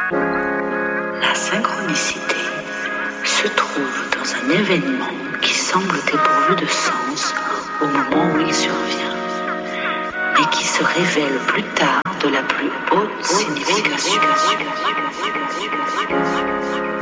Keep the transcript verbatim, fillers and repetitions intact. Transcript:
La synchronicité se trouve dans un événement qui semble dépourvu de sens au moment où il survient, mais qui se révèle plus tard de la plus haute signification.